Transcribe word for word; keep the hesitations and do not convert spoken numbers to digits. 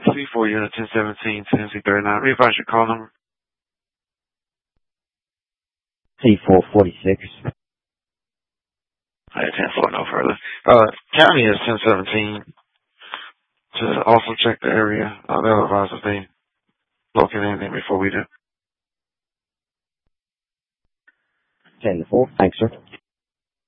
C four unit ten seventeen, Tennessee thirty-nine. Readvise your call number. C four forty-six. Alright, ten four, no further. Uh, county is ten seventeen. Just also check the area. Uh, they'll advise if they locate anything before we do. ten four. Thanks, sir.